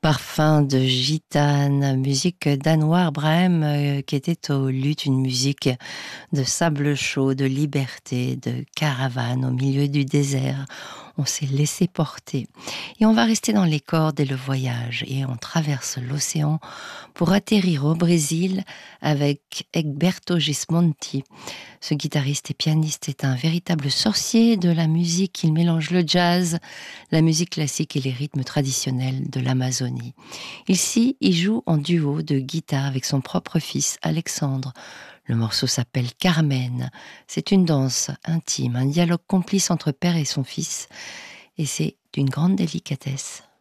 Parfum de gitane, musique d'Anouar Brehm, qui était au luth, une musique de sable chaud, de liberté, de caravane au milieu du désert. On s'est laissé porter. Et on va rester dans les cordes et le voyage. Et on traverse l'océan pour atterrir au Brésil avec Egberto Gismonti. Ce guitariste et pianiste est un véritable sorcier de la musique. Il mélange le jazz, la musique classique et les rythmes traditionnels de l'Amazonie. Ici, il joue en duo de guitare avec son propre fils Alexandre. Le morceau s'appelle Carmen. C'est une danse intime, un dialogue complice entre père et son fils, et c'est d'une grande délicatesse.